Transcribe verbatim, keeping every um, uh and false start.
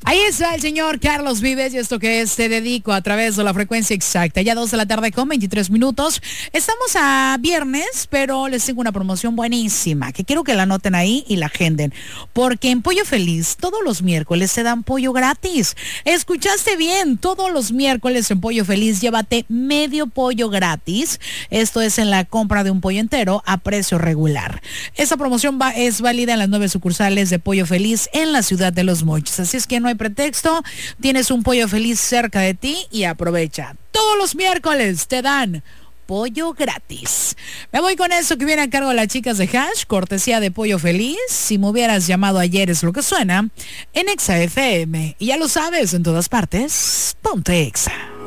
Ahí está el señor Carlos Vives y esto que es Te Dedico a través de la frecuencia exacta. Ya dos de la tarde con veintitrés minutos. Estamos a viernes, pero les tengo una promoción buenísima que quiero que la anoten ahí y la agenden. Porque en Pollo Feliz todos los miércoles se dan pollo gratis. Escuchaste bien, todos los miércoles en Pollo Feliz llévate medio pollo gratis. Esto es en la compra de un pollo entero a precio regular. Esta promoción va, es válida en las nueve sucursales de Pollo Feliz en la ciudad de Los Mochis. Así es que no hay pretexto, tienes un Pollo Feliz cerca de ti y aprovecha. Todos los miércoles te dan pollo gratis. Me voy con eso que viene a cargo de las chicas de Hash, cortesía de Pollo Feliz. Si me hubieras llamado ayer es lo que suena en Exa F M. Y ya lo sabes, en todas partes, ponte Exa.